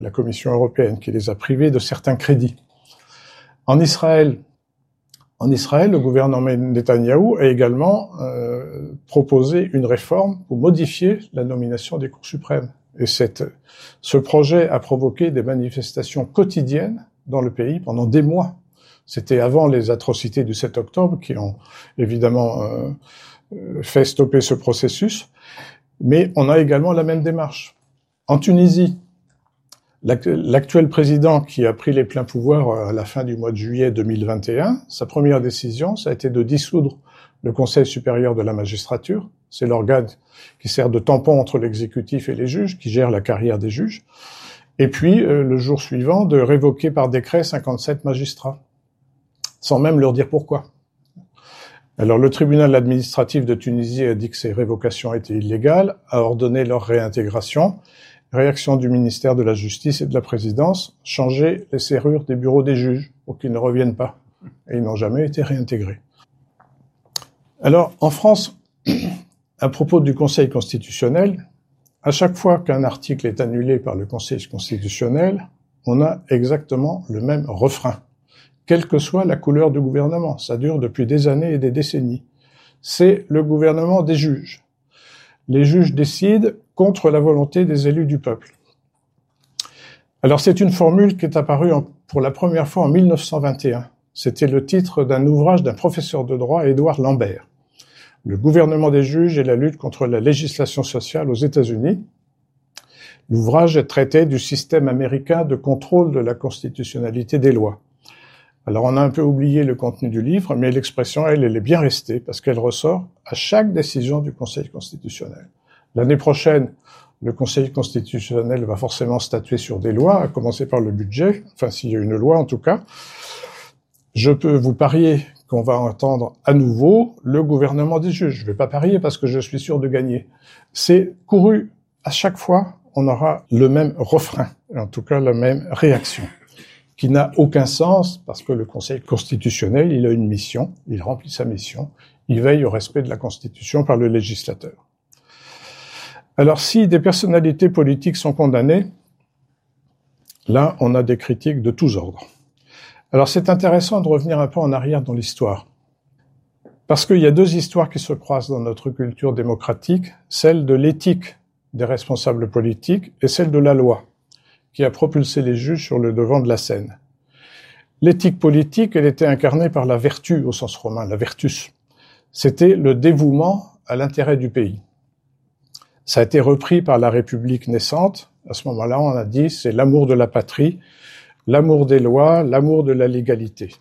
la Commission européenne, qui les a privés de certains crédits. En Israël, le gouvernement Netanyahou a également proposé une réforme pour modifier la nomination des cours suprêmes. Et ce projet a provoqué des manifestations quotidiennes dans le pays pendant des mois. C'était avant les atrocités du 7 octobre qui ont évidemment fait stopper ce processus. Mais on a également la même démarche. En Tunisie, l'actuel président qui a pris les pleins pouvoirs à la fin du mois de juillet 2021, sa première décision, ça a été de dissoudre le Conseil supérieur de la magistrature. C'est l'organe qui sert de tampon entre l'exécutif et les juges, qui gère la carrière des juges. Et puis, le jour suivant, de révoquer par décret 57 magistrats, sans même leur dire pourquoi. Alors, le tribunal administratif de Tunisie a dit que ces révocations étaient illégales, a ordonné leur réintégration. Réaction du ministère de la Justice et de la Présidence, changer les serrures des bureaux des juges pour qu'ils ne reviennent pas. Et ils n'ont jamais été réintégrés. Alors, en France, à propos du Conseil constitutionnel, à chaque fois qu'un article est annulé par le Conseil constitutionnel, on a exactement le même refrain. Quelle que soit la couleur du gouvernement, ça dure depuis des années et des décennies. C'est le gouvernement des juges. Les juges décident contre la volonté des élus du peuple. Alors c'est une formule qui est apparue pour la première fois en 1921. C'était le titre d'un ouvrage d'un professeur de droit, Édouard Lambert. Le gouvernement des juges et la lutte contre la législation sociale aux États-Unis. L'ouvrage traitait du système américain de contrôle de la constitutionnalité des lois. Alors on a un peu oublié le contenu du livre, mais l'expression, elle est bien restée, parce qu'elle ressort à chaque décision du Conseil constitutionnel. L'année prochaine, le Conseil constitutionnel va forcément statuer sur des lois, à commencer par le budget, enfin s'il y a une loi en tout cas. Je peux vous parier qu'on va entendre à nouveau le gouvernement des juges. Je ne vais pas parier parce que je suis sûr de gagner. C'est couru, à chaque fois, on aura le même refrain, en tout cas la même réaction, qui n'a aucun sens parce que le Conseil constitutionnel, il a une mission, il remplit sa mission, il veille au respect de la Constitution par le législateur. Alors si des personnalités politiques sont condamnées, là on a des critiques de tous ordres. Alors c'est intéressant de revenir un peu en arrière dans l'histoire, parce qu'il y a deux histoires qui se croisent dans notre culture démocratique, celle de l'éthique des responsables politiques et celle de la loi, qui a propulsé les juges sur le devant de la scène. L'éthique politique, elle était incarnée par la vertu au sens romain, la vertus. C'était le dévouement à l'intérêt du pays. Ça a été repris par la République naissante. À ce moment-là, on a dit c'est l'amour de la patrie, l'amour des lois, l'amour de la légalité.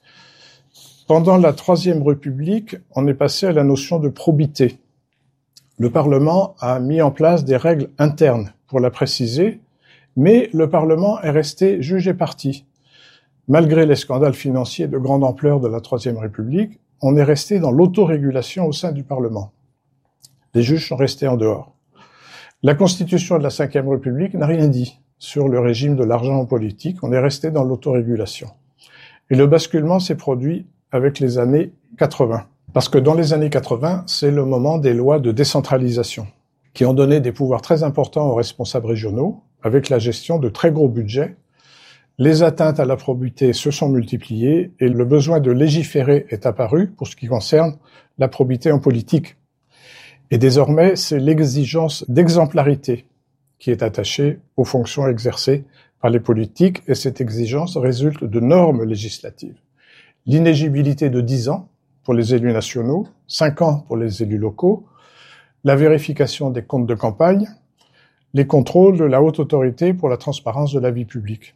Pendant la Troisième République, on est passé à la notion de probité. Le Parlement a mis en place des règles internes pour la préciser, mais le Parlement est resté juge et partie. Malgré les scandales financiers de grande ampleur de la Troisième République, on est resté dans l'autorégulation au sein du Parlement. Les juges sont restés en dehors. La Constitution de la Cinquième République n'a rien dit sur le régime de l'argent en politique, on est resté dans l'autorégulation. Et le basculement s'est produit avec les années 80. Parce que dans les années 80, c'est le moment des lois de décentralisation, qui ont donné des pouvoirs très importants aux responsables régionaux, avec la gestion de très gros budgets. Les atteintes à la probité se sont multipliées et le besoin de légiférer est apparu pour ce qui concerne la probité en politique. Et désormais, c'est l'exigence d'exemplarité qui est attachée aux fonctions exercées par les politiques et cette exigence résulte de normes législatives. L'inéligibilité de 10 ans pour les élus nationaux, 5 ans pour les élus locaux, la vérification des comptes de campagne, les contrôles de la haute autorité pour la transparence de la vie publique.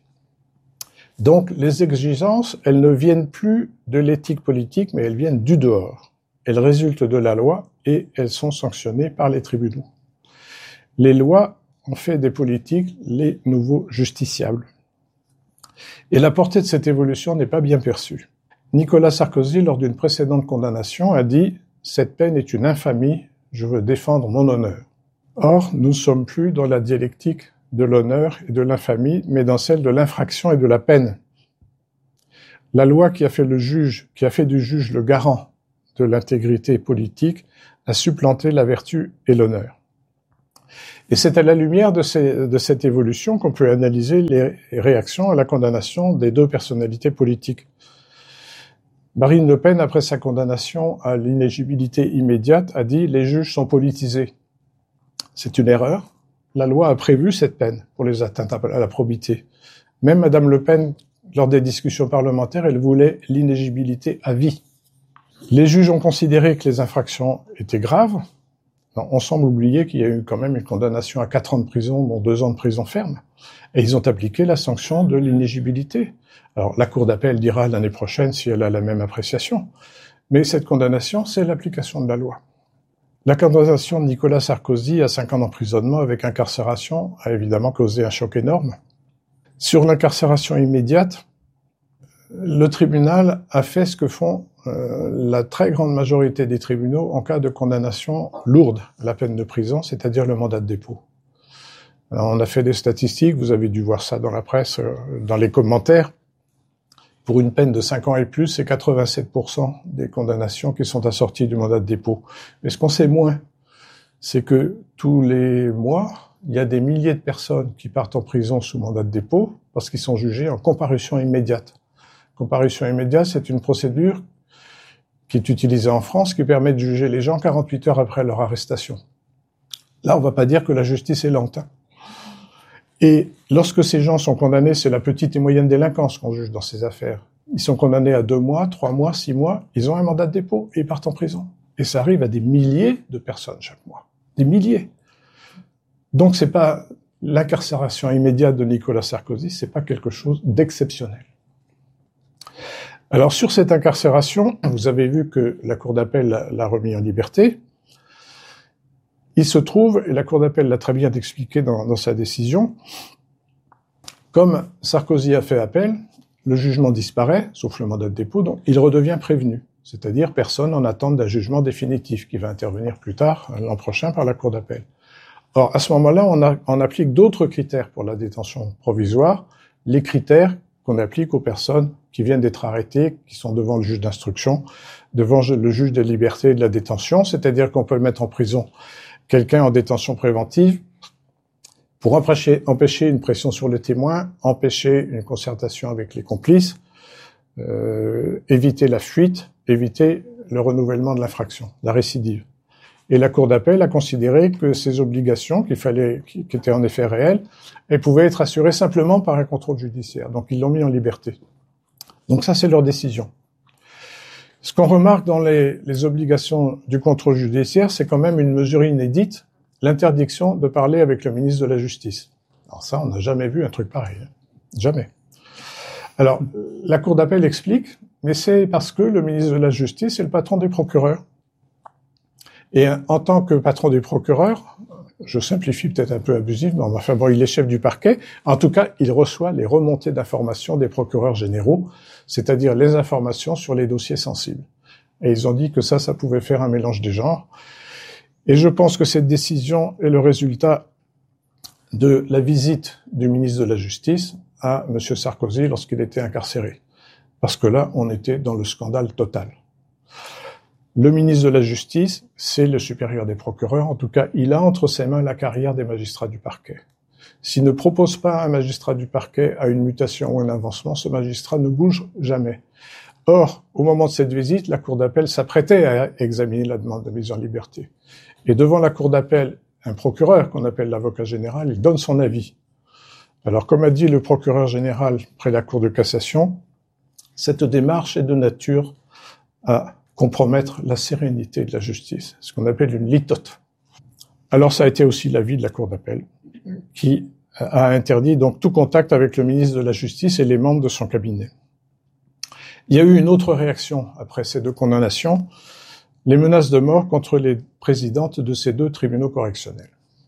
Donc, les exigences, elles ne viennent plus de l'éthique politique, mais elles viennent du dehors. Elles résultent de la loi et elles sont sanctionnées par les tribunaux. Les lois ont fait des politiques les nouveaux justiciables. Et la portée de cette évolution n'est pas bien perçue. Nicolas Sarkozy, lors d'une précédente condamnation, a dit « Cette peine est une infamie, je veux défendre mon honneur ». Or, nous ne sommes plus dans la dialectique de l'honneur et de l'infamie, mais dans celle de l'infraction et de la peine. La loi qui a fait du juge le garant de l'intégrité politique a supplanté la vertu et l'honneur. Et c'est à la lumière de cette évolution qu'on peut analyser les réactions à la condamnation des deux personnalités politiques. Marine Le Pen, après sa condamnation à l'inéligibilité immédiate, a dit « les juges sont politisés ». C'est une erreur. La loi a prévu cette peine pour les atteintes à la probité. Même Madame Le Pen, lors des discussions parlementaires, elle voulait l'inéligibilité à vie. Les juges ont considéré que les infractions étaient graves. On semble oublier qu'il y a eu quand même une condamnation à 4 ans de prison, dont 2 ans de prison ferme. Et ils ont appliqué la sanction de l'inéligibilité. Alors, la Cour d'appel dira l'année prochaine si elle a la même appréciation. Mais cette condamnation, c'est l'application de la loi. La condamnation de Nicolas Sarkozy à 5 ans d'emprisonnement avec incarcération a évidemment causé un choc énorme. Sur l'incarcération immédiate, le tribunal a fait ce que font la très grande majorité des tribunaux en cas de condamnation lourde à la peine de prison, c'est-à-dire le mandat de dépôt. Alors, on a fait des statistiques, vous avez dû voir ça dans la presse, dans les commentaires. Pour une peine de 5 ans et plus, c'est 87% des condamnations qui sont assorties du mandat de dépôt. Mais ce qu'on sait moins, c'est que tous les mois, il y a des milliers de personnes qui partent en prison sous mandat de dépôt parce qu'ils sont jugés en comparution immédiate. Comparution immédiate, c'est une procédure qui est utilisée en France qui permet de juger les gens 48 heures après leur arrestation. Là, on ne va pas dire que la justice est lente. Et lorsque ces gens sont condamnés, c'est la petite et moyenne délinquance qu'on juge dans ces affaires. Ils sont condamnés à 2 mois, 3 mois, 6 mois, ils ont un mandat de dépôt et ils partent en prison. Et ça arrive à des milliers de personnes chaque mois. Des milliers. Donc c'est pas l'incarcération immédiate de Nicolas Sarkozy, c'est pas quelque chose d'exceptionnel. Alors sur cette incarcération, vous avez vu que la Cour d'appel l'a remis en liberté. Il se trouve, et la Cour d'appel l'a très bien expliqué dans sa décision, comme Sarkozy a fait appel, le jugement disparaît, sauf le mandat de dépôt, donc il redevient prévenu, c'est-à-dire personne en attente d'un jugement définitif qui va intervenir plus tard, l'an prochain, par la Cour d'appel. Or, à ce moment-là, on applique d'autres critères pour la détention provisoire, les critères qu'on applique aux personnes qui viennent d'être arrêtées, qui sont devant le juge d'instruction, devant le juge des libertés et de la détention, c'est-à-dire qu'on peut mettre en prison quelqu'un en détention préventive pour empêcher une pression sur le témoin, empêcher une concertation avec les complices, éviter la fuite, éviter le renouvellement de l'infraction, la récidive. Et la Cour d'appel a considéré que ces obligations, qui étaient en effet réelles, elles pouvaient être assurées simplement par un contrôle judiciaire. Donc ils l'ont mis en liberté. Donc ça, c'est leur décision. Ce qu'on remarque dans les obligations du contrôle judiciaire, c'est quand même une mesure inédite, l'interdiction de parler avec le ministre de la Justice. Alors ça, on n'a jamais vu un truc pareil. Jamais. Alors, la Cour d'appel explique, mais c'est parce que le ministre de la Justice est le patron des procureurs. Et en tant que patron des procureurs, je simplifie peut-être un peu abusif, mais enfin bon, il est chef du parquet. En tout cas, il reçoit les remontées d'informations des procureurs généraux, c'est-à-dire les informations sur les dossiers sensibles. Et ils ont dit que ça pouvait faire un mélange des genres. Et je pense que cette décision est le résultat de la visite du ministre de la Justice à M. Sarkozy lorsqu'il était incarcéré. Parce que là, on était dans le scandale total. Le ministre de la Justice, c'est le supérieur des procureurs. En tout cas, il a entre ses mains la carrière des magistrats du parquet. S'il ne propose pas à un magistrat du parquet à une mutation ou un avancement, ce magistrat ne bouge jamais. Or, au moment de cette visite, la Cour d'appel s'apprêtait à examiner la demande de mise en liberté. Et devant la Cour d'appel, un procureur, qu'on appelle l'avocat général, il donne son avis. Alors, comme a dit le procureur général près la Cour de cassation, cette démarche est de nature à compromettre la sérénité de la justice, ce qu'on appelle une litote. Alors ça a été aussi l'avis de la Cour d'appel, qui a interdit donc tout contact avec le ministre de la Justice et les membres de son cabinet. Il y a eu une autre réaction après ces 2 condamnations, les menaces de mort contre les présidentes de ces 2 tribunaux correctionnels.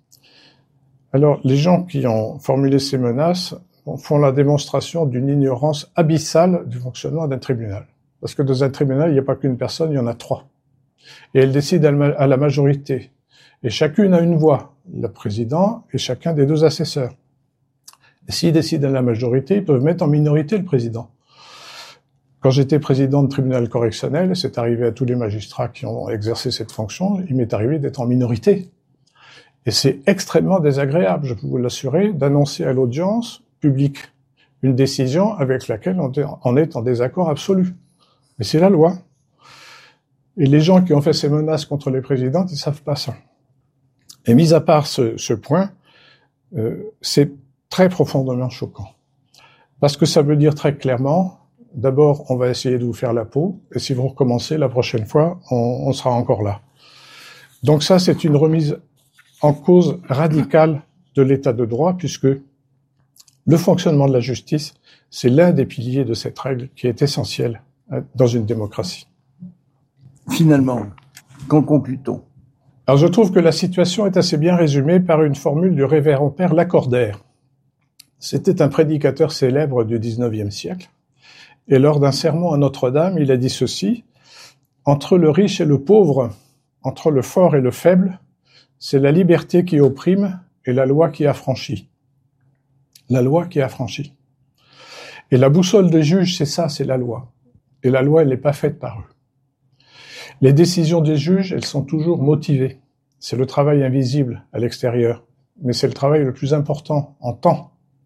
Alors les gens qui ont formulé ces menaces font la démonstration d'une ignorance abyssale du fonctionnement d'un tribunal. Parce que dans un tribunal, il n'y a pas qu'une personne, il y en a 3. Et elles décident à la majorité. Et chacune a une voix, le président et chacun des 2 assesseurs. Et s'ils décident à la majorité, ils peuvent mettre en minorité le président. Quand j'étais président de tribunal correctionnel, c'est arrivé à tous les magistrats qui ont exercé cette fonction, il m'est arrivé d'être en minorité. Et c'est extrêmement désagréable, je peux vous l'assurer, d'annoncer à l'audience publique une décision avec laquelle on est en désaccord absolu. Mais c'est la loi. Et les gens qui ont fait ces menaces contre les présidents, ils savent pas ça. Et mis à part ce point, c'est très profondément choquant. Parce que ça veut dire très clairement, d'abord, on va essayer de vous faire la peau, et si vous recommencez la prochaine fois, on sera encore là. Donc ça, c'est une remise en cause radicale de l'état de droit, puisque le fonctionnement de la justice, c'est l'un des piliers de cette règle qui est essentielle dans une démocratie. Finalement, qu'en conclut-on? Alors je trouve que la situation est assez bien résumée par une formule du révérend père Lacordaire. C'était un prédicateur célèbre du XIXe siècle, et lors d'un sermon à Notre-Dame, il a dit ceci: « Entre le riche et le pauvre, entre le fort et le faible, c'est la liberté qui opprime et la loi qui affranchit. » La loi qui affranchit. Et la boussole des juges, c'est ça, c'est la loi. Et la loi, elle n'est pas faite par eux. Les décisions des juges, elles sont toujours motivées. C'est le travail invisible à l'extérieur, mais c'est le travail le plus important en temps.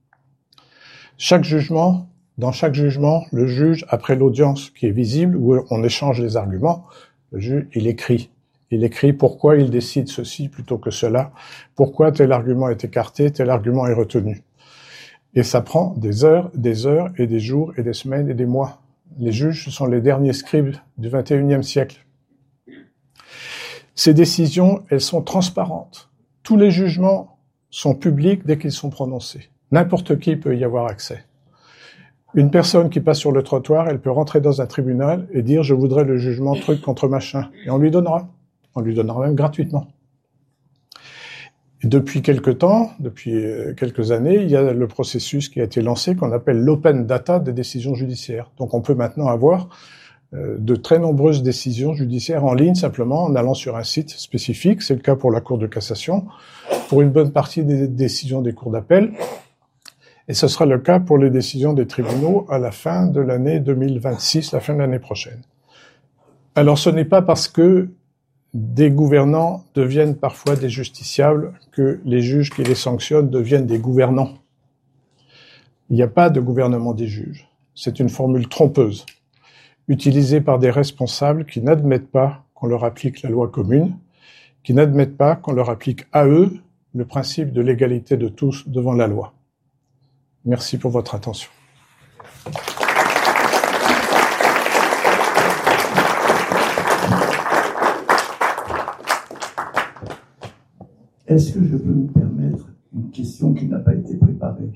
Dans chaque jugement, le juge, après l'audience qui est visible, où on échange les arguments, le juge, il écrit. Il écrit pourquoi il décide ceci plutôt que cela, pourquoi tel argument est écarté, tel argument est retenu. Et ça prend des heures et des jours et des semaines et des mois. Les juges, ce sont les derniers scribes du XXIe siècle. Ces décisions, elles sont transparentes. Tous les jugements sont publics dès qu'ils sont prononcés. N'importe qui peut y avoir accès. Une personne qui passe sur le trottoir, elle peut rentrer dans un tribunal et dire « je voudrais le jugement truc contre machin ». Et on lui donnera. On lui donnera même gratuitement. Et depuis quelques années, il y a le processus qui a été lancé qu'on appelle l'open data des décisions judiciaires. Donc on peut maintenant avoir de très nombreuses décisions judiciaires en ligne simplement en allant sur un site spécifique. C'est le cas pour la Cour de cassation, pour une bonne partie des décisions des cours d'appel. Et ce sera le cas pour les décisions des tribunaux à la fin de l'année 2026, la fin de l'année prochaine. Alors ce n'est pas parce que des gouvernants deviennent parfois des justiciables que les juges qui les sanctionnent deviennent des gouvernants. Il n'y a pas de gouvernement des juges. C'est une formule trompeuse, utilisée par des responsables qui n'admettent pas qu'on leur applique la loi commune, qui n'admettent pas qu'on leur applique à eux le principe de l'égalité de tous devant la loi. Merci pour votre attention. Est-ce que je peux me permettre une question qui n'a pas été préparée?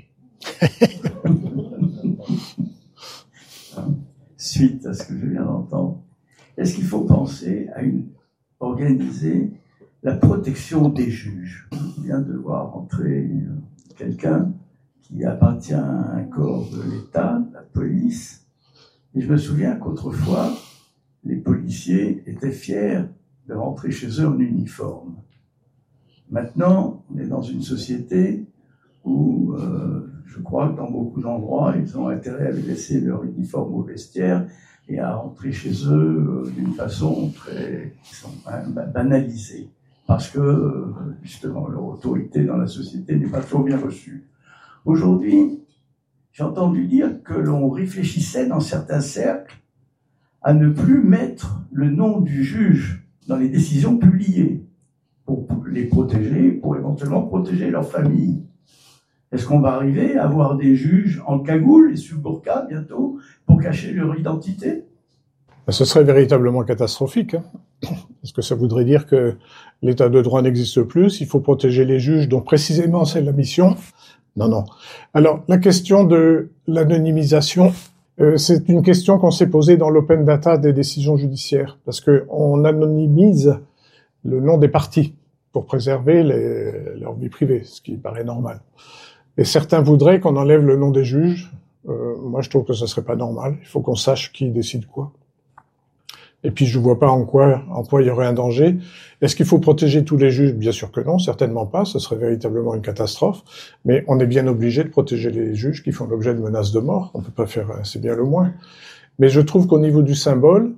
Suite à ce que je viens d'entendre, est-ce qu'il faut penser à organiser la protection des juges? On vient de voir entrer quelqu'un qui appartient à un corps de l'État, la police, et je me souviens qu'autrefois, les policiers étaient fiers de rentrer chez eux en uniforme. Maintenant, on est dans une société où je crois que dans beaucoup d'endroits, ils ont intérêt à laisser leur uniforme au vestiaire et à rentrer chez eux d'une façon très banalisée. Parce que, justement, leur autorité dans la société n'est pas toujours bien reçue. Aujourd'hui, j'ai entendu dire que l'on réfléchissait dans certains cercles à ne plus mettre le nom du juge dans les décisions publiées pour les protéger, pour éventuellement protéger leur famille. Est-ce qu'on va arriver à avoir des juges en cagoule et sous burqa bientôt pour cacher leur identité? Ce serait véritablement catastrophique, hein, parce que ça voudrait dire que l'état de droit n'existe plus, il faut protéger les juges, dont précisément c'est la mission. Non. Alors, la question de l'anonymisation, c'est une question qu'on s'est posée dans l'open data des décisions judiciaires, parce que on anonymise le nom des parties pour préserver leur vie privée, ce qui paraît normal. Et certains voudraient qu'on enlève le nom des juges. Moi, je trouve que ce serait pas normal. Il faut qu'on sache qui décide quoi. Et puis, je vois pas en quoi il y aurait un danger. Est-ce qu'il faut protéger tous les juges? Bien sûr que non, certainement pas. Ce serait véritablement une catastrophe. Mais on est bien obligé de protéger les juges qui font l'objet de menaces de mort. On peut pas faire, c'est bien le moins. Mais je trouve qu'au niveau du symbole,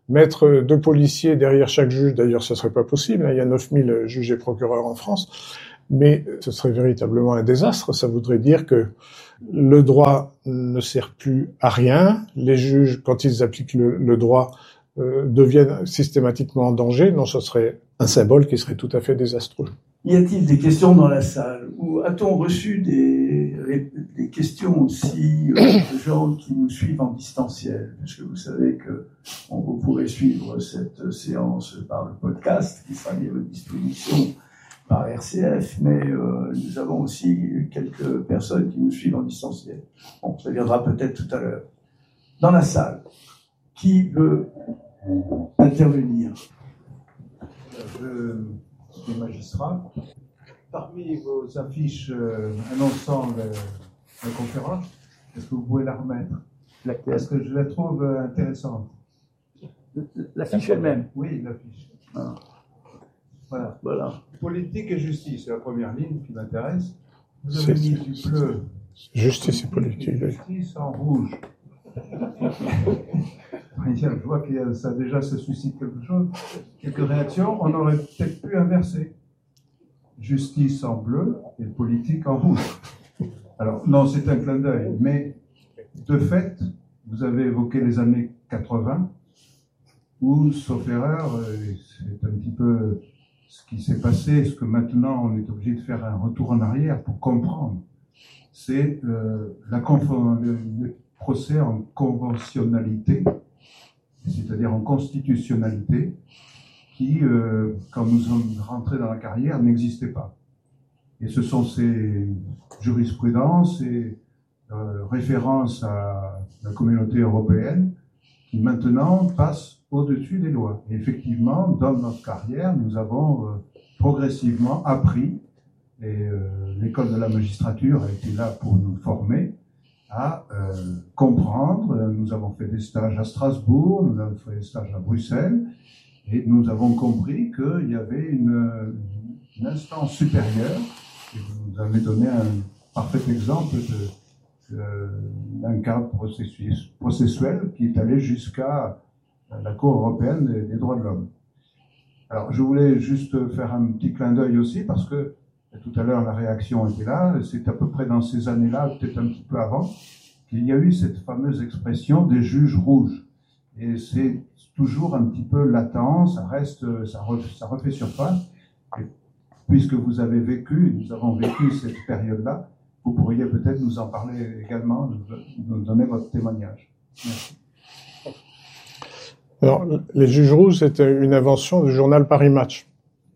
Mettre 2 policiers derrière chaque juge, d'ailleurs, ça serait pas possible. Il y a 9000 juges et procureurs en France. Mais ce serait véritablement un désastre. Ça voudrait dire que le droit ne sert plus à rien. Les juges, quand ils appliquent le droit, deviennent systématiquement en danger. Non, ce serait un symbole qui serait tout à fait désastreux. Y a-t-il des questions dans la salle? Ou a-t-on reçu des questions aussi de gens qui nous suivent en distanciel? Parce que vous savez que vous pourrez suivre cette séance par le podcast qui sera mis à votre disposition par RCF, mais nous avons aussi quelques personnes qui nous suivent en distanciel. Bon, ça viendra peut-être tout à l'heure. Dans la salle, qui veut intervenir? Des magistrats. Parmi vos affiches annonçant la conférence, est-ce que vous pouvez la remettre? Parce que je la trouve intéressante. L'affiche elle-même? Oui, l'affiche. Ah. Voilà. Politique et justice, c'est la première ligne qui m'intéresse. Vous avez mis du bleu. Justice et politique. Justice en rouge. Je vois que ça suscite quelque chose, quelques réactions. On aurait peut-être pu inverser. Justice en bleu et politique en rouge. Alors, non, c'est un clin d'œil, mais de fait, vous avez évoqué les années 80, où, sauf erreur, c'est un petit peu ce qui s'est passé, ce que maintenant on est obligé de faire un retour en arrière pour comprendre. C'est le procès en conventionnalité, c'est-à-dire en constitutionnalité, qui, quand nous sommes rentrés dans la carrière, n'existait pas. Et ce sont ces jurisprudences et références à la communauté européenne qui maintenant passent au-dessus des lois. Et effectivement, dans notre carrière, nous avons progressivement appris, et l'école de la magistrature a été là pour nous former, à comprendre. Nous avons fait des stages à Strasbourg, nous avons fait des stages à Bruxelles, et nous avons compris qu'il y avait une instance supérieure, et vous nous avez donné un parfait exemple d'un cadre processuel qui est allé jusqu'à la Cour européenne des droits de l'homme. Alors, je voulais juste faire un petit clin d'œil aussi, parce que tout à l'heure, la réaction était là. C'est à peu près dans ces années-là, peut-être un petit peu avant, qu'il y a eu cette fameuse expression des juges rouges. Et c'est toujours un petit peu latent, ça refait surface. Et puisque vous avez vécu, nous avons vécu cette période-là, vous pourriez peut-être nous en parler également, nous donner votre témoignage. Merci. Alors, les juges rouges, c'était une invention du journal Paris Match.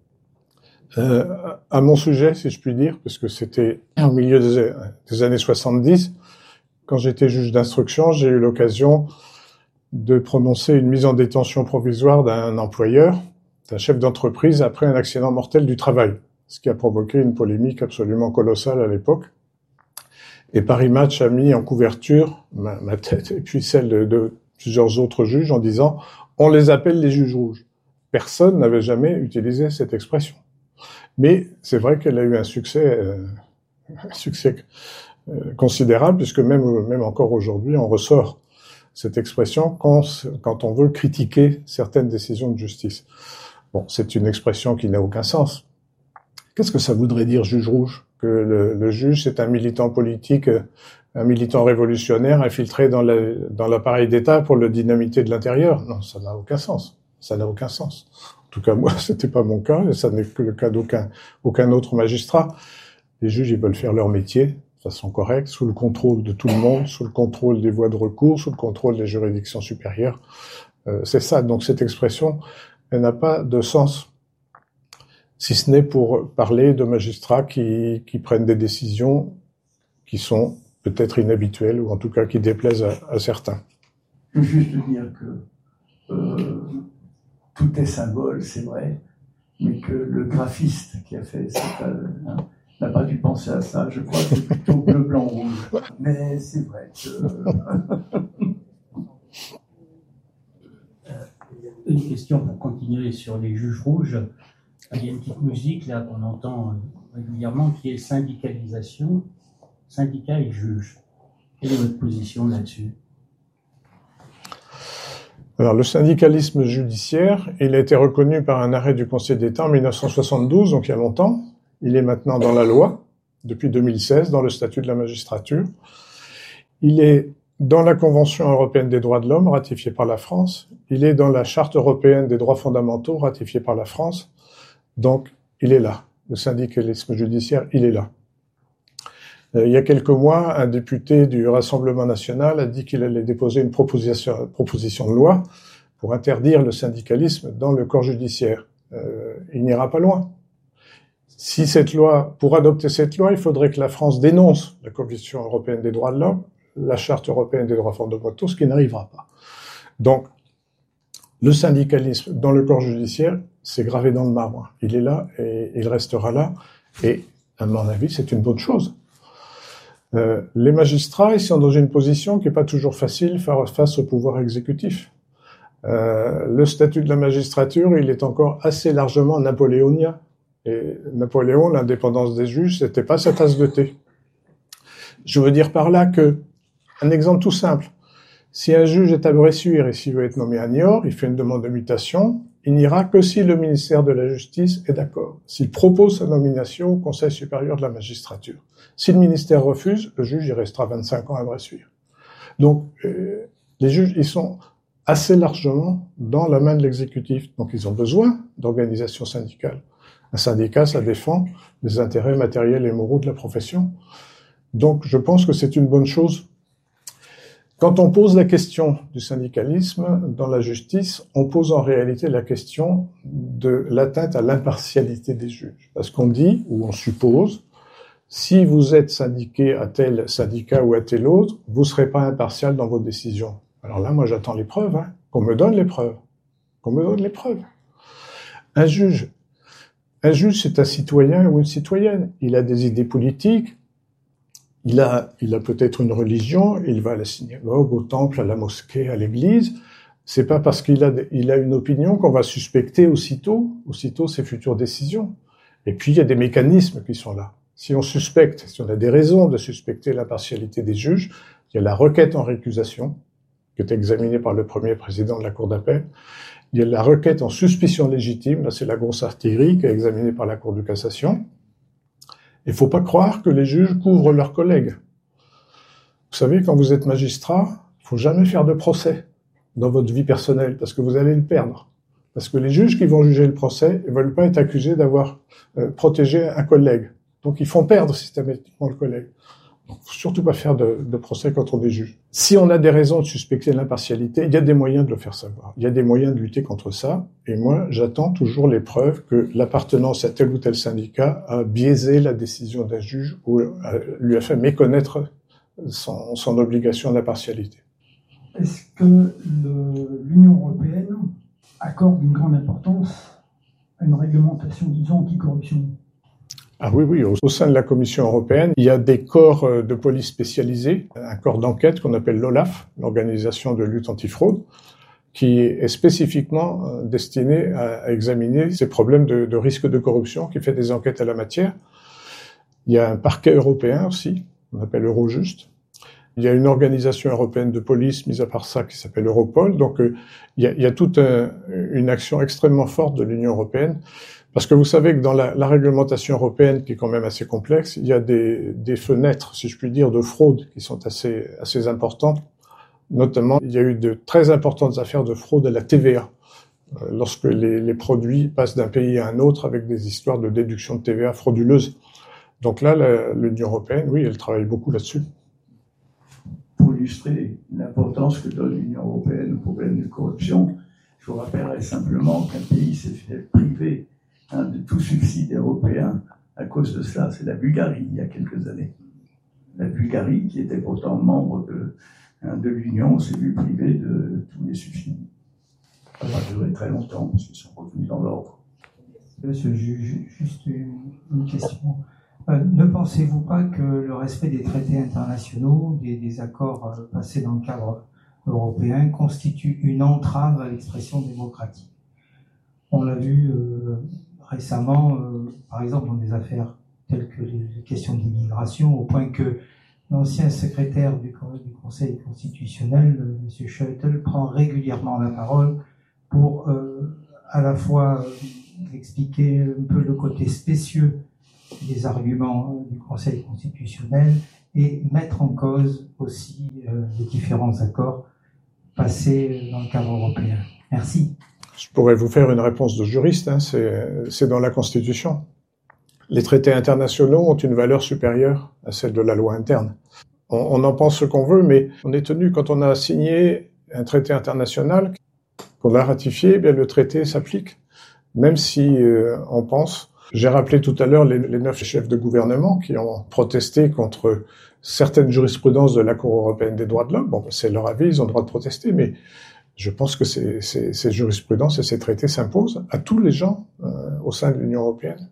À mon sujet, si je puis dire, parce que c'était au milieu des années 70, quand j'étais juge d'instruction, j'ai eu l'occasion de prononcer une mise en détention provisoire d'un employeur, d'un chef d'entreprise, après un accident mortel du travail, ce qui a provoqué une polémique absolument colossale à l'époque. Et Paris Match a mis en couverture ma tête et puis celle de plusieurs autres juges en disant « on les appelle les juges rouges ». Personne n'avait jamais utilisé cette expression. Mais c'est vrai qu'elle a eu un succès considérable, puisque même encore aujourd'hui, on ressort cette expression quand on veut critiquer certaines décisions de justice. Bon, c'est une expression qui n'a aucun sens. Qu'est-ce que ça voudrait dire, juge rouge? Que le juge, c'est un militant politique, un militant révolutionnaire infiltré dans l'appareil d'État pour le dynamiter de l'intérieur? Non, ça n'a aucun sens. Ça n'a aucun sens. En tout cas, moi, c'était pas mon cas, et ça n'est que le cas d'aucun autre magistrat. Les juges, ils veulent faire leur métier de façon correcte, sous le contrôle de tout le monde, sous le contrôle des voies de recours, sous le contrôle des juridictions supérieures. C'est ça. Donc, cette expression, elle n'a pas de sens, si ce n'est pour parler de magistrats qui prennent des décisions qui sont peut-être inhabituelles, ou en tout cas qui déplaisent à certains. Je veux juste dire que tout est symbole, c'est vrai, mais que le graphiste qui a fait cette n'a pas dû penser à ça. Je crois que c'est plutôt bleu, blanc, rouge. Mais c'est vrai que... Une question pour continuer sur les juges rouges. Il y a une petite musique là qu'on entend régulièrement qui est syndicalisation, syndicat et juge. Quelle est votre position là-dessus? Alors, le syndicalisme judiciaire, il a été reconnu par un arrêt du Conseil d'État en 1972, donc il y a longtemps. Il est maintenant dans la loi, depuis 2016, dans le statut de la magistrature. Il est dans la Convention européenne des droits de l'homme, ratifiée par la France. Il est dans la Charte européenne des droits fondamentaux, ratifiée par la France. Donc, il est là. Le syndicalisme judiciaire, il est là. Il y a quelques mois, un député du Rassemblement national a dit qu'il allait déposer une proposition de loi pour interdire le syndicalisme dans le corps judiciaire. Il n'ira pas loin. Si cette loi, pour adopter cette loi, il faudrait que la France dénonce la Convention européenne des droits de l'homme, la Charte européenne des droits fondamentaux, ce qui n'arrivera pas. Donc, le syndicalisme dans le corps judiciaire, c'est gravé dans le marbre. Il est là et il restera là. Et, à mon avis, c'est une bonne chose. Les magistrats, ils sont dans une position qui n'est pas toujours facile face au pouvoir exécutif. Le statut de la magistrature, il est encore assez largement napoléonien. Et Napoléon, l'indépendance des juges, c'était pas sa tasse de thé. Je veux dire par là que, un exemple tout simple, si un juge est à Bressuire et s'il veut être nommé à Niort, il fait une demande de mutation, il n'ira que si le ministère de la Justice est d'accord, s'il propose sa nomination au Conseil supérieur de la magistrature. Si le ministère refuse, le juge y restera 25 ans à Bressuire. Donc, les juges, ils sont assez largement dans la main de l'exécutif. Donc, ils ont besoin d'organisations syndicales. Un syndicat, ça défend les intérêts matériels et moraux de la profession. Donc, je pense que c'est une bonne chose. Quand on pose la question du syndicalisme dans la justice, on pose en réalité la question de l'atteinte à l'impartialité des juges. Parce qu'on dit, ou on suppose, si vous êtes syndiqué à tel syndicat ou à tel autre, vous ne serez pas impartial dans vos décisions. Alors là, moi, j'attends les preuves, hein, qu'on me donne les preuves. Qu'on me donne les preuves. Un juge, c'est un citoyen ou une citoyenne. Il a des idées politiques. Il a peut-être une religion, il va à la synagogue, au temple, à la mosquée, à l'église. C'est pas parce qu'il a une opinion qu'on va suspecter aussitôt ses futures décisions. Et puis, il y a des mécanismes qui sont là. Si on suspecte, si on a des raisons de suspecter l'impartialité des juges, il y a la requête en récusation, qui est examinée par le premier président de la Cour d'appel. Il y a la requête en suspicion légitime, là c'est la grosse artillerie, qui est examinée par la Cour de cassation. Il ne faut pas croire que les juges couvrent leurs collègues. Vous savez, quand vous êtes magistrat, il ne faut jamais faire de procès dans votre vie personnelle, parce que vous allez le perdre. Parce que les juges qui vont juger le procès ne veulent pas être accusés d'avoir protégé un collègue. Donc ils font perdre systématiquement le collègue. Il ne faut surtout pas faire de procès contre des juges. Si on a des raisons de suspecter l'impartialité, il y a des moyens de le faire savoir. Il y a des moyens de lutter contre ça. Et moi, j'attends toujours les preuves que l'appartenance à tel ou tel syndicat a biaisé la décision d'un juge ou lui a fait méconnaître son obligation d'impartialité. Est-ce que l'Union européenne accorde une grande importance à une réglementation, disons, anticorruption ? Ah oui, au sein de la Commission européenne, il y a des corps de police spécialisés, un corps d'enquête qu'on appelle l'OLAF, l'Organisation de lutte antifraude, qui est spécifiquement destiné à examiner ces problèmes de risque de corruption, qui fait des enquêtes à la matière. Il y a un parquet européen aussi, qu'on appelle Eurojust. Il y a une organisation européenne de police, mis à part ça, qui s'appelle Europol. Donc, il y a toute une action extrêmement forte de l'Union européenne. Parce que vous savez que dans la réglementation européenne, qui est quand même assez complexe, il y a des fenêtres, si je puis dire, de fraude qui sont assez importantes. Notamment, il y a eu de très importantes affaires de fraude à la TVA, lorsque les produits passent d'un pays à un autre avec des histoires de déduction de TVA frauduleuses. Donc là, l'Union européenne, oui, elle travaille beaucoup là-dessus. Pour illustrer l'importance que donne l'Union européenne au problème de corruption, je vous rappellerai simplement qu'un pays s'est fait priver de tout subside européen à cause de cela. C'est la Bulgarie, il y a quelques années. La Bulgarie, qui était pourtant membre de l'Union, s'est vue privée de tous les subsides. Ça va durer très longtemps, parce qu'ils sont revenus dans l'ordre. Monsieur, juste une question. Ne pensez-vous pas que le respect des traités internationaux, des accords passés dans le cadre européen, constitue une entrave à l'expression démocratique ? On l'a vu récemment, par exemple, dans des affaires telles que les questions d'immigration, au point que l'ancien secrétaire du Conseil constitutionnel, M. Scheutel, prend régulièrement la parole pour à la fois expliquer un peu le côté spécieux des arguments du Conseil constitutionnel et mettre en cause aussi les différents accords passés dans le cadre européen. Merci. Je pourrais vous faire une réponse de juriste, hein, c'est dans la Constitution. Les traités internationaux ont une valeur supérieure à celle de la loi interne. On en pense ce qu'on veut, mais on est tenu, quand on a signé un traité international, qu'on l'a ratifié, eh bien le traité s'applique. Même si on pense, j'ai rappelé tout à l'heure les 9 chefs de gouvernement qui ont protesté contre certaines jurisprudences de la Cour européenne des droits de l'homme. Bon, c'est leur avis, ils ont le droit de protester, mais je pense que ces jurisprudences et ces traités s'imposent à tous les gens au sein de l'Union européenne.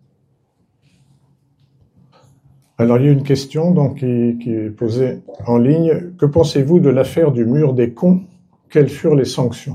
Alors, il y a une question donc, qui est posée en ligne. Que pensez-vous de l'affaire du mur des cons? Quelles furent les sanctions?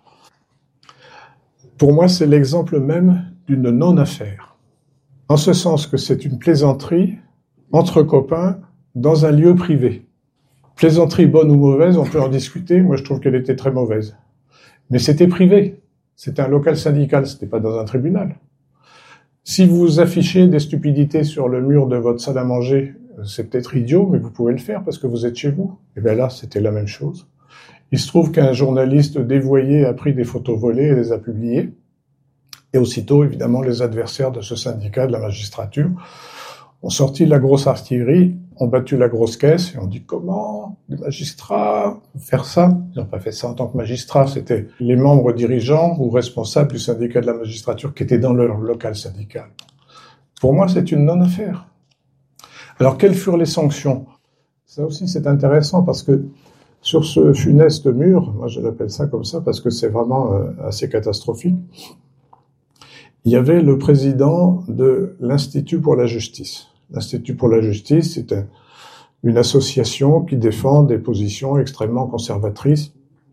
Pour moi, c'est l'exemple même d'une non-affaire. En ce sens que c'est une plaisanterie entre copains dans un lieu privé. Plaisanterie bonne ou mauvaise, on peut en discuter. Moi, je trouve qu'elle était très mauvaise. Mais c'était privé. C'était un local syndical, c'était pas dans un tribunal. Si vous affichez des stupidités sur le mur de votre salle à manger, c'est peut-être idiot, mais vous pouvez le faire parce que vous êtes chez vous. Et bien là, c'était la même chose. Il se trouve qu'un journaliste dévoyé a pris des photos volées et les a publiées. Et aussitôt, évidemment, les adversaires de ce syndicat de la magistrature ont sorti la grosse artillerie, ont battu la grosse caisse et ont dit comment les magistrats faire ça? Ils n'ont pas fait ça en tant que magistrats, c'était les membres dirigeants ou responsables du syndicat de la magistrature qui étaient dans leur local syndical. Pour moi, c'est une non-affaire. Alors, quelles furent les sanctions? Ça aussi, c'est intéressant parce que sur ce funeste mur, moi je l'appelle ça comme ça parce que c'est vraiment assez catastrophique, il y avait le président de l'Institut pour la justice. L'Institut pour la justice, c'est une association qui défend des positions extrêmement conservatrices,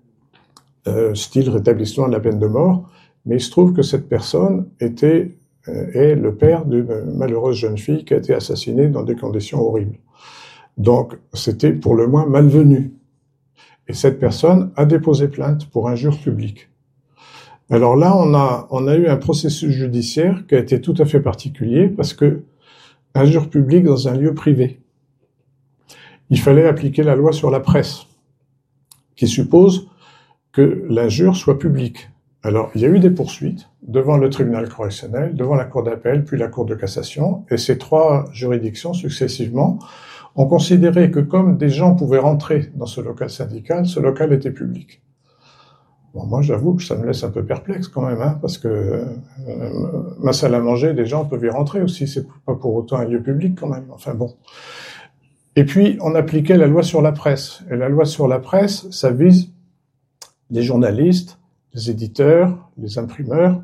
style rétablissement de la peine de mort, mais il se trouve que cette personne est le père d'une malheureuse jeune fille qui a été assassinée dans des conditions horribles. Donc, c'était pour le moins malvenu. Et cette personne a déposé plainte pour injure publique. Alors là, on a eu un processus judiciaire qui a été tout à fait particulier parce que injure publique dans un lieu privé. Il fallait appliquer la loi sur la presse, qui suppose que l'injure soit publique. Alors, il y a eu des poursuites devant le tribunal correctionnel, devant la cour d'appel, puis la cour de cassation, et ces 3 juridictions, successivement, ont considéré que comme des gens pouvaient rentrer dans ce local syndical, ce local était public. Bon, moi, j'avoue que ça me laisse un peu perplexe quand même, hein, parce que ma salle à manger, des gens peuvent y rentrer aussi, c'est pas pour autant un lieu public quand même, enfin bon. Et puis, on appliquait la loi sur la presse. Et la loi sur la presse, ça vise les journalistes, les éditeurs, les imprimeurs.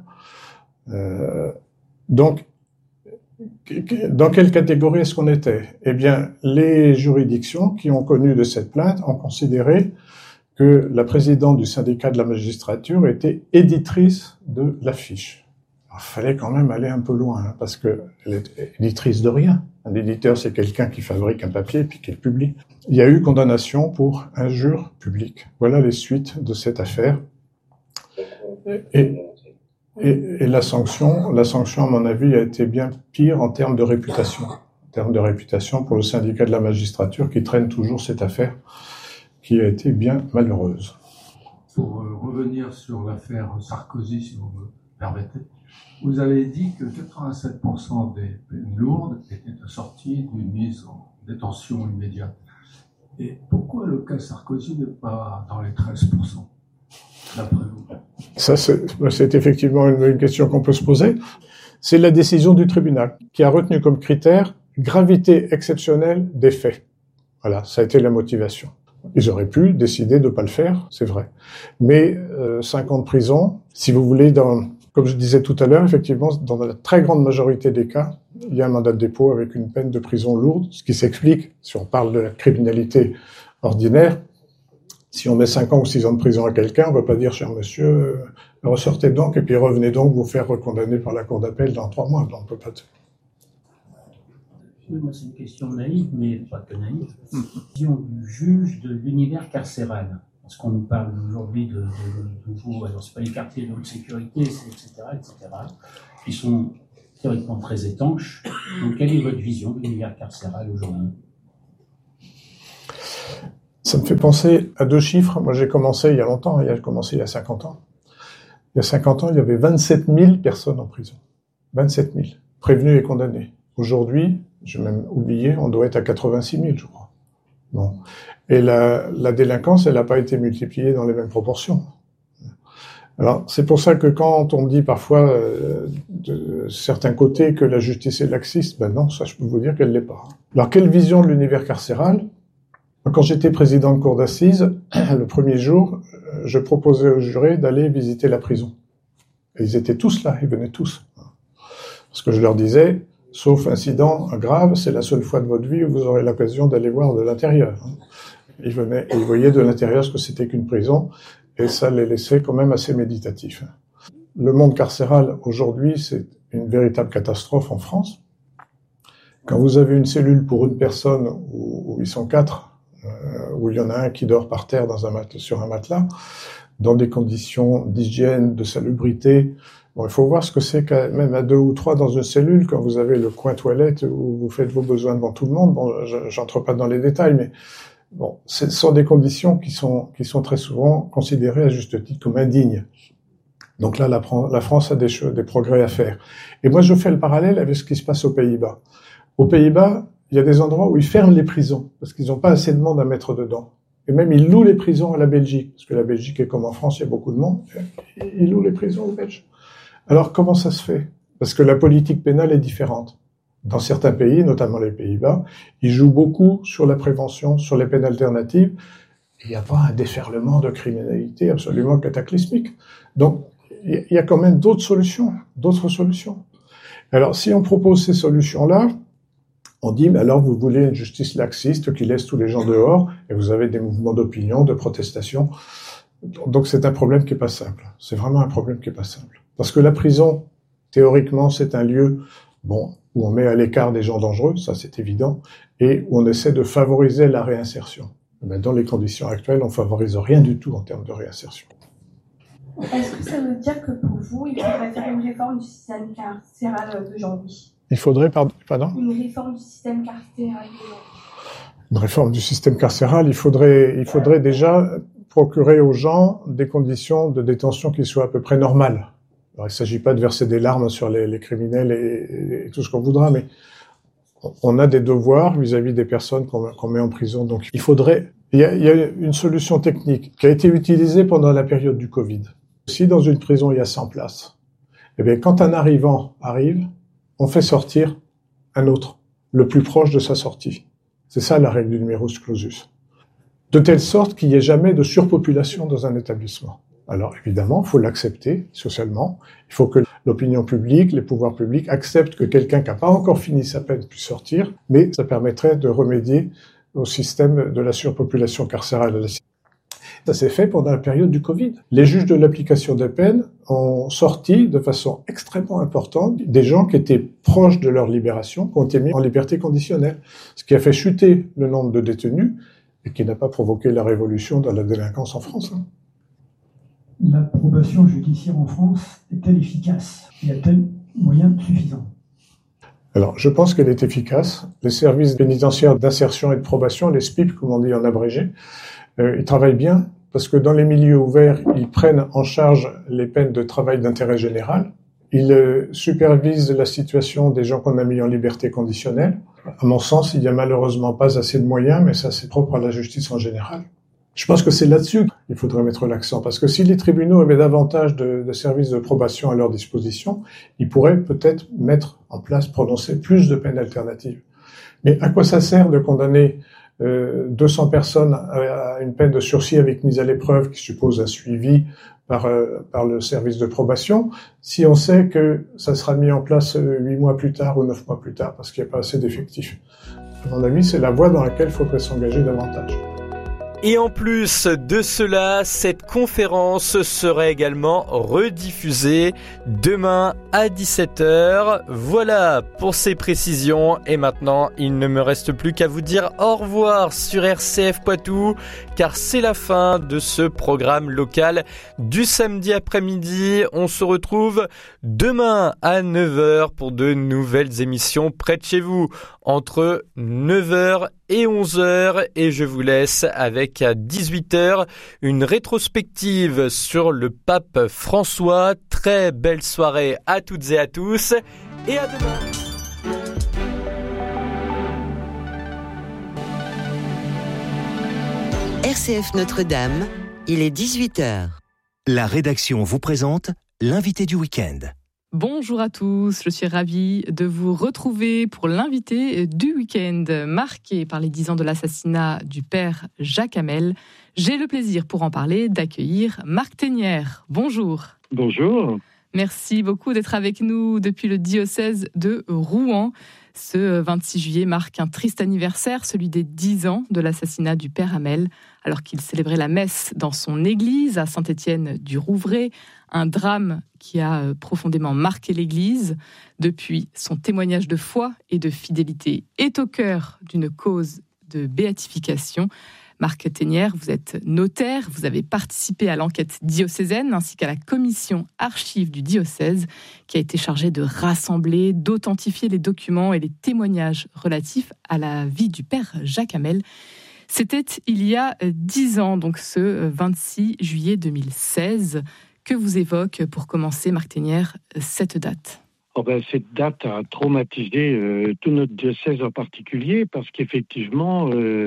Donc, dans quelle catégorie est-ce qu'on était? Eh bien, les juridictions qui ont connu de cette plainte ont considéré que la présidente du syndicat de la magistrature était éditrice de l'affiche. Il fallait quand même aller un peu loin, hein, parce qu'elle est éditrice de rien. Un éditeur, c'est quelqu'un qui fabrique un papier et puis qui le publie. Il y a eu condamnation pour injure publique. Voilà les suites de cette affaire. Et la sanction, à mon avis, a été bien pire en termes de réputation. En termes de réputation pour le syndicat de la magistrature qui traîne toujours cette affaire qui a été bien malheureuse. Pour revenir sur l'affaire Sarkozy, si vous me permettez, vous avez dit que 87% des peines lourdes étaient assorties d'une mise en détention immédiate. Et pourquoi le cas Sarkozy n'est pas dans les 13%, d'après vous? Ça, c'est effectivement une question qu'on peut se poser. C'est la décision du tribunal qui a retenu comme critère gravité exceptionnelle des faits. Voilà, ça a été la motivation. Ils auraient pu décider de ne pas le faire, c'est vrai. Mais 5 ans de prison, si vous voulez, comme je disais tout à l'heure, effectivement, dans la très grande majorité des cas, il y a un mandat de dépôt avec une peine de prison lourde, ce qui s'explique, si on parle de la criminalité ordinaire, si on met 5 ans ou 6 ans de prison à quelqu'un, on ne va pas dire, cher monsieur, ressortez donc et puis revenez donc vous faire recondamner par la cour d'appel dans 3 mois. Donc on peut pas. Oui, moi c'est une question naïve, mais pas que naïve. Vision du juge de l'univers carcéral. Parce qu'on nous parle aujourd'hui de nouveaux, alors c'est pas les quartiers de haute sécurité, c'est etc., qui sont théoriquement très étanches. Donc quelle est votre vision de l'univers carcéral aujourd'hui? Ça me fait penser à 2 chiffres. Moi j'ai commencé il y a longtemps, j'ai commencé il y a 50 ans. Il y a 50 ans, il y avait 27 000 personnes en prison. 27 000, prévenus et condamnés. Aujourd'hui, j'ai même oublié, on doit être à 86 000, je crois. Bon. Et la délinquance, elle n'a pas été multipliée dans les mêmes proportions. Alors, c'est pour ça que quand on dit parfois de certains côtés que la justice est laxiste, ben non, ça je peux vous dire qu'elle l'est pas. Alors, quelle vision de l'univers carcéral? Quand j'étais président de cour d'assises, le premier jour, je proposais aux jurés d'aller visiter la prison. Et ils étaient tous là, ils venaient tous. Parce que je leur disais, sauf incident grave, c'est la seule fois de votre vie où vous aurez l'occasion d'aller voir de l'intérieur. Ils venaient et ils voyaient de l'intérieur ce que c'était qu'une prison, et ça les laissait quand même assez méditatifs. Le monde carcéral, aujourd'hui, c'est une véritable catastrophe en France. Quand vous avez une cellule pour une personne où ils sont 4, où il y en a un qui dort par terre sur un matelas, dans des conditions d'hygiène, de salubrité. Bon, il faut voir ce que c'est quand même à 2 ou 3 dans une cellule, quand vous avez le coin toilette où vous faites vos besoins devant tout le monde. Bon, j'entre pas dans les détails, mais bon, ce sont des conditions qui sont très souvent considérées à juste titre comme indignes. Donc là, la France a des progrès à faire. Et moi, je fais le parallèle avec ce qui se passe aux Pays-Bas. Aux Pays-Bas, il y a des endroits où ils ferment les prisons, parce qu'ils n'ont pas assez de monde à mettre dedans. Et même, ils louent les prisons à la Belgique, parce que la Belgique est comme en France, il y a beaucoup de monde. Ils louent les prisons aux Belges. Alors, comment ça se fait? Parce que la politique pénale est différente. Dans certains pays, notamment les Pays-Bas, ils jouent beaucoup sur la prévention, sur les peines alternatives. Il n'y a pas un déferlement de criminalité absolument cataclysmique. Donc, il y a quand même d'autres solutions. Alors, si on propose ces solutions-là, on dit, mais alors vous voulez une justice laxiste qui laisse tous les gens dehors, et vous avez des mouvements d'opinion, de protestation. Donc c'est un problème qui est pas simple. C'est vraiment un problème qui est pas simple. Parce que la prison, théoriquement, c'est un lieu, bon, où on met à l'écart des gens dangereux, ça c'est évident, et où on essaie de favoriser la réinsertion. Mais dans les conditions actuelles, on favorise rien du tout en termes de réinsertion. Est-ce que ça veut dire que pour vous, il faudrait faire une réforme du système carcéral d'aujourd'hui? Il faudrait, pardon? Une réforme du système carcéral d'aujourd'hui. Une réforme du système carcéral, il faudrait déjà procurer aux gens des conditions de détention qui soient à peu près normales. Alors, il ne s'agit pas de verser des larmes sur les criminels et tout ce qu'on voudra, mais on a des devoirs vis-à-vis des personnes qu'on met en prison. Donc, il y a une solution technique qui a été utilisée pendant la période du Covid. Si dans une prison il y a 100 places, eh bien, quand un arrivant arrive, on fait sortir un autre, le plus proche de sa sortie. C'est ça la règle du numerus clausus. De telle sorte qu'il n'y ait jamais de surpopulation dans un établissement. Alors évidemment, il faut l'accepter socialement. Il faut que l'opinion publique, les pouvoirs publics acceptent que quelqu'un qui n'a pas encore fini sa peine puisse sortir, mais ça permettrait de remédier au système de la surpopulation carcérale. Ça s'est fait pendant la période du Covid. Les juges de l'application des peines ont sorti de façon extrêmement importante des gens qui étaient proches de leur libération, qui ont été mis en liberté conditionnelle, ce qui a fait chuter le nombre de détenus et qui n'a pas provoqué la révolution dans la délinquance en France. La probation judiciaire en France est-elle efficace? Y a-t-il moyen suffisant? Alors, je pense qu'elle est efficace. Les services pénitentiaires d'insertion et de probation, les SPIP, comme on dit en abrégé, ils travaillent bien parce que dans les milieux ouverts, ils prennent en charge les peines de travail d'intérêt général. Ils supervisent la situation des gens qu'on a mis en liberté conditionnelle. À mon sens, il n'y a malheureusement pas assez de moyens, mais ça c'est propre à la justice en général. Je pense que c'est là-dessus qu'il faudrait mettre l'accent, parce que si les tribunaux avaient davantage de services de probation à leur disposition, ils pourraient peut-être mettre en place, prononcer plus de peines alternatives. Mais à quoi ça sert de condamner 200 personnes à une peine de sursis avec mise à l'épreuve qui suppose un suivi par le service de probation, si on sait que ça sera mis en place 8 mois plus tard ou 9 mois plus tard, parce qu'il n'y a pas assez d'effectifs. À mon avis, c'est la voie dans laquelle il faudrait s'engager davantage. Et en plus de cela, cette conférence sera également rediffusée demain à 17h. Voilà pour ces précisions. Et maintenant, il ne me reste plus qu'à vous dire au revoir sur RCF Poitou, car c'est la fin de ce programme local du samedi après-midi. On se retrouve demain à 9h pour de nouvelles émissions près de chez vous, entre 9h et 11h, et je vous laisse avec à 18h une rétrospective sur le pape François. Très belle soirée à toutes et à tous, et à demain. RCF Notre-Dame, il est 18h. La rédaction vous présente l'invité du week-end. Bonjour à tous, je suis ravie de vous retrouver pour l'invité du week-end, marqué par les 10 ans de l'assassinat du père Jacques Hamel. J'ai le plaisir, pour en parler, d'accueillir Marc Ténière. Bonjour. Bonjour. Merci beaucoup d'être avec nous depuis le diocèse de Rouen. Ce 26 juillet marque un triste anniversaire, celui des 10 ans de l'assassinat du père Hamel, alors qu'il célébrait la messe dans son église à Saint-Étienne-du-Rouvray. Un drame qui a profondément marqué l'église. Depuis, son témoignage de foi et de fidélité est au cœur d'une cause de béatification. Marc Ténière, vous êtes notaire, vous avez participé à l'enquête diocésaine ainsi qu'à la commission archives du diocèse qui a été chargée de rassembler, d'authentifier les documents et les témoignages relatifs à la vie du père Jacques Hamel. C'était il y a 10 ans, donc ce 26 juillet 2016. Que vous évoque, pour commencer, Marc Ténière, cette date ? Cette date a traumatisé tout notre diocèse en particulier parce qu'effectivement,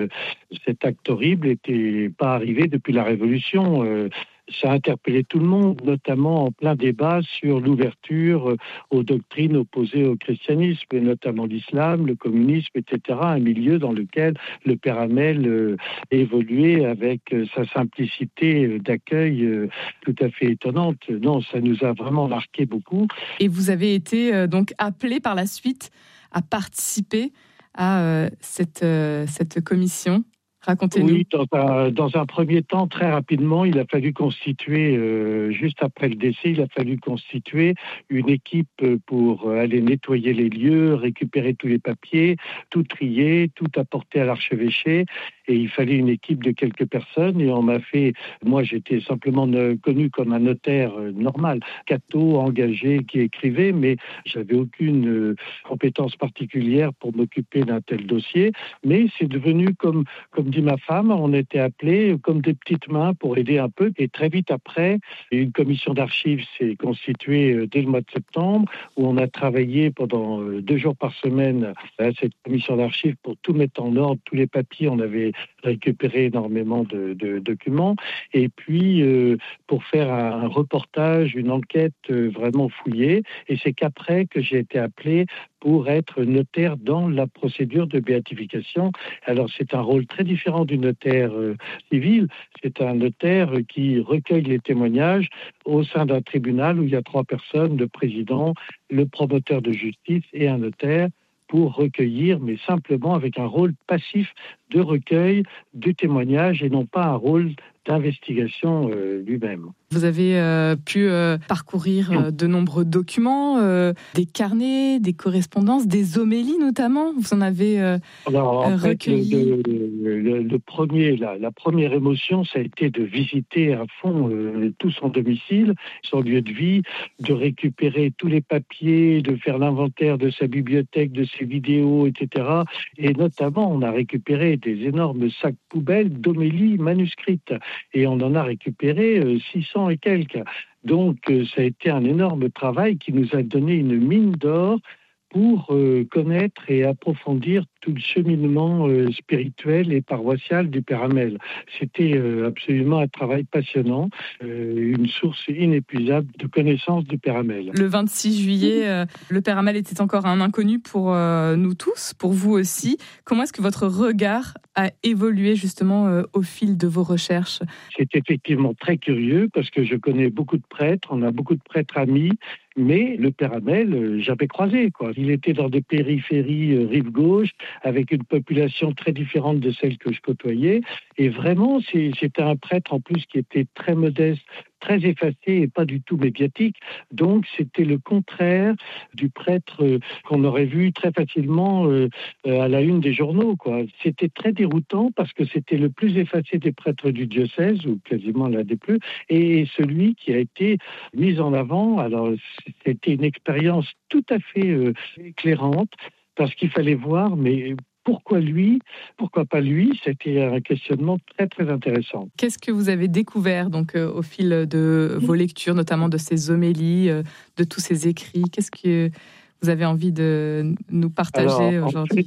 cet acte horrible n'était pas arrivé depuis la Révolution. Ça a interpellé tout le monde, notamment en plein débat sur l'ouverture aux doctrines opposées au christianisme, et notamment l'islam, le communisme, etc. Un milieu dans lequel le père Hamel évoluait avec sa simplicité d'accueil tout à fait étonnante. Non, ça nous a vraiment marqué beaucoup. Et vous avez été donc appelé par la suite à participer à cette commission. Racontez-nous. Oui, dans un premier temps, très rapidement, il a fallu constituer, juste après le décès, il a fallu constituer une équipe pour aller nettoyer les lieux, récupérer tous les papiers, tout trier, tout apporter à l'archevêché. Et il fallait une équipe de quelques personnes. Et on m'a fait, moi j'étais simplement connu comme un notaire normal, catho, engagé, qui écrivait, mais j'avais aucune compétence particulière pour m'occuper d'un tel dossier. Mais c'est devenu comme dit ma femme, on était appelés comme des petites mains pour aider un peu. Et très vite après, une commission d'archives s'est constituée dès le mois de septembre, où on a travaillé pendant 2 jours par semaine à cette commission d'archives pour tout mettre en ordre, tous les papiers. On avait récupéré énormément de documents. Et puis, pour faire un reportage, une enquête vraiment fouillée. Et c'est qu'après que j'ai été appelé pour être notaire dans la procédure de béatification. Alors, c'est un rôle très différent du notaire civil. C'est un notaire qui recueille les témoignages au sein d'un tribunal où il y a 3 personnes, le président, le promoteur de justice et un notaire, pour recueillir, mais simplement avec un rôle passif de recueil du témoignage et non pas un rôle d'investigation lui-même. Vous avez pu parcourir de nombreux documents, des carnets, des correspondances, des homélies notamment. Vous en avez recueilli. La première émotion, ça a été de visiter à fond tout son domicile, son lieu de vie, de récupérer tous les papiers, de faire l'inventaire de sa bibliothèque, de ses vidéos, etc. Et notamment, on a récupéré des énormes sacs poubelles d'homélies manuscrites. Et on en a récupéré 600 et quelques. Donc, ça a été un énorme travail qui nous a donné une mine d'or pour connaître et approfondir tout le cheminement spirituel et paroissial du père Hamel. C'était absolument un travail passionnant, une source inépuisable de connaissances du père Hamel. Le 26 juillet, le père Hamel était encore un inconnu pour nous tous, pour vous aussi. Comment est-ce que votre regard a évolué justement au fil de vos recherches ? C'est effectivement très curieux parce que je connais beaucoup de prêtres, on a beaucoup de prêtres amis, mais le père Hamel, j'avais croisé, quoi. Il était dans des périphéries rive gauche, avec une population très différente de celle que je côtoyais. Et vraiment, c'était un prêtre en plus qui était très modeste, très effacé et pas du tout médiatique. Donc c'était le contraire du prêtre qu'on aurait vu très facilement à la une des journaux, quoi. C'était très déroutant parce que c'était le plus effacé des prêtres du diocèse, ou quasiment l'un des plus, et celui qui a été mis en avant. Alors c'était une expérience tout à fait éclairante, parce qu'il fallait voir, mais pourquoi lui, pourquoi pas lui? C'était un questionnement très très intéressant. Qu'est-ce que vous avez découvert donc au fil de vos lectures, notamment de ces homélies, de tous ces écrits? Qu'est-ce que vous avez envie de nous partager aujourd'hui?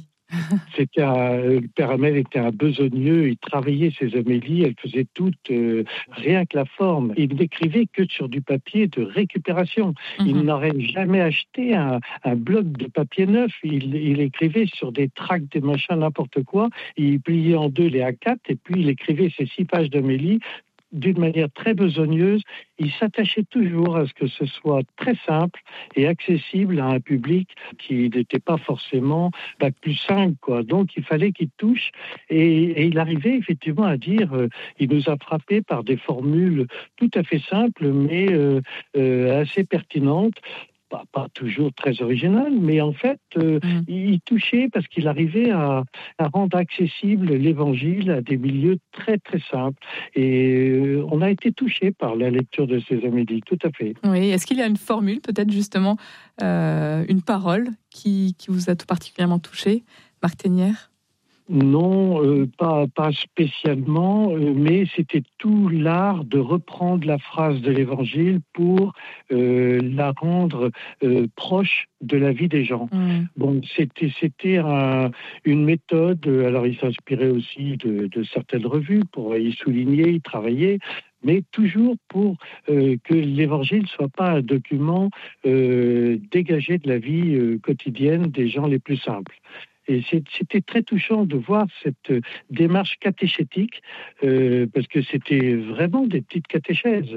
Le père Hamel était un besogneux, il travaillait ses homélies, elles faisaient toutes rien que la forme. Il n'écrivait que sur du papier de récupération. Il n'aurait jamais acheté un bloc de papier neuf, il écrivait sur des tracts, des machins, n'importe quoi. Il pliait en deux les A4 et puis il écrivait ses 6 pages d'homélie d'une manière très besogneuse. Il s'attachait toujours à ce que ce soit très simple et accessible à un public qui n'était pas forcément bac plus 5, quoi. Donc il fallait qu'il touche, et il arrivait effectivement à dire, il nous a frappé par des formules tout à fait simples mais assez pertinentes. Pas toujours très original, mais en fait, il touchait parce qu'il arrivait à rendre accessible l'Évangile à des milieux très très simples. Et on a été touché par la lecture de ces homélies, tout à fait. Oui, est-ce qu'il y a une formule, peut-être justement, une parole qui vous a tout particulièrement touché, Marc Ténière? Non, pas spécialement, mais c'était tout l'art de reprendre la phrase de l'Évangile pour la rendre proche de la vie des gens. Bon, c'était une méthode. Alors, il s'inspirait aussi de certaines revues pour y souligner, y travailler, mais toujours pour que l'Évangile ne soit pas un document dégagé de la vie quotidienne des gens les plus simples. Et c'était très touchant de voir cette démarche catéchétique, parce que c'était vraiment des petites catéchèses,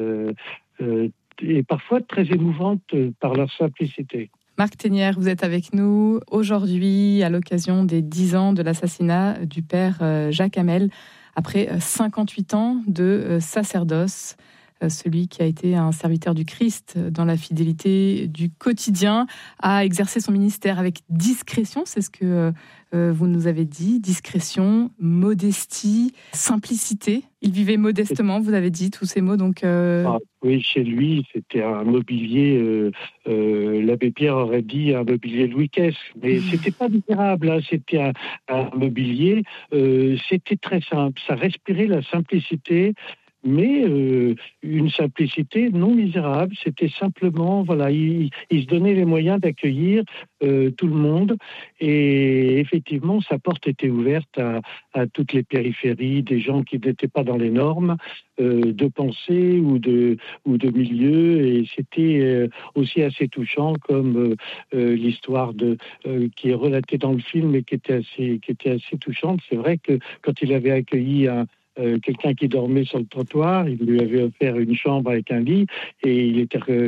et parfois très émouvantes par leur simplicité. Marc Ténière, vous êtes avec nous aujourd'hui à l'occasion des 10 ans de l'assassinat du père Jacques Hamel, après 58 ans de sacerdoce. Celui qui a été un serviteur du Christ dans la fidélité du quotidien, a exercé son ministère avec discrétion, c'est ce que vous nous avez dit, discrétion, modestie, simplicité. Il vivait modestement, vous avez dit tous ces mots. Donc oui, chez lui, c'était un mobilier, l'abbé Pierre aurait dit un mobilier Louis XV, mais c'était pas misérable, hein, c'était un mobilier, c'était très simple, ça respirait la simplicité, mais une simplicité non misérable. C'était simplement, voilà, il se donnait les moyens d'accueillir tout le monde, et effectivement sa porte était ouverte à toutes les périphéries, des gens qui n'étaient pas dans les normes de pensée ou de milieu, et c'était aussi assez touchant, comme l'histoire qui est relatée dans le film et qui était assez touchante. C'est vrai que quand il avait accueilli quelqu'un qui dormait sur le trottoir, il lui avait offert une chambre avec un lit, et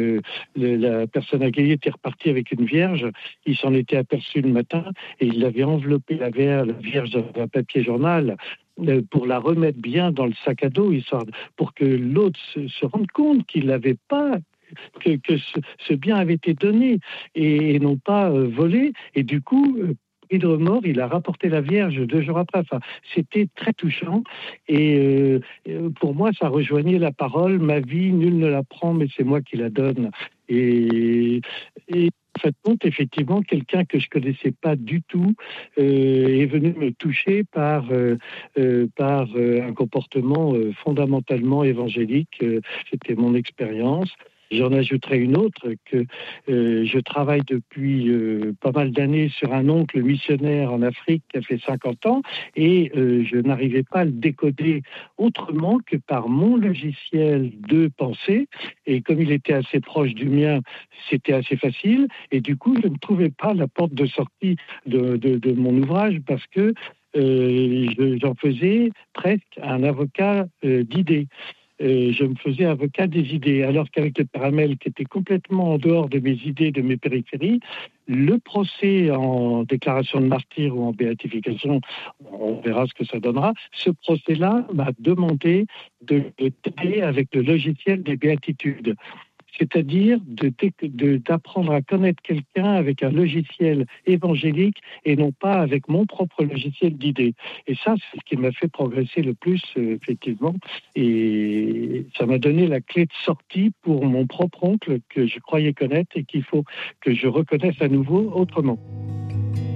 la personne accueillie était repartie avec une vierge. Il s'en était aperçu le matin et il avait enveloppé la vierge dans un papier journal pour la remettre bien dans le sac à dos, pour que l'autre se rende compte qu'il n'avait pas que ce bien avait été donné et non pas volé. Et du coup, de remords, il a rapporté la Vierge 2 jours après. Enfin, c'était très touchant, et pour moi, ça rejoignait la parole: ma vie, nul ne la prend, mais c'est moi qui la donne. Et en fait, effectivement, quelqu'un que je connaissais pas du tout est venu me toucher par un comportement fondamentalement évangélique. C'était mon expérience. J'en ajouterai une autre, que je travaille depuis pas mal d'années sur un oncle missionnaire en Afrique qui a fait 50 ans, et je n'arrivais pas à le décoder autrement que par mon logiciel de pensée, et comme il était assez proche du mien, c'était assez facile, et du coup je ne trouvais pas la porte de sortie de mon ouvrage, parce que j'en faisais presque un avocat d'idées. je me faisais avocat des idées, alors qu'avec le Père Hamel, qui était complètement en dehors de mes idées, de mes périphéries, le procès en déclaration de martyr ou en béatification, on verra ce que ça donnera, ce procès-là m'a demandé de t'aider avec le logiciel des béatitudes. C'est-à-dire d'apprendre à connaître quelqu'un avec un logiciel évangélique et non pas avec mon propre logiciel d'idées. Et ça, c'est ce qui m'a fait progresser le plus, effectivement. Et ça m'a donné la clé de sortie pour mon propre oncle que je croyais connaître et qu'il faut que je reconnaisse à nouveau autrement.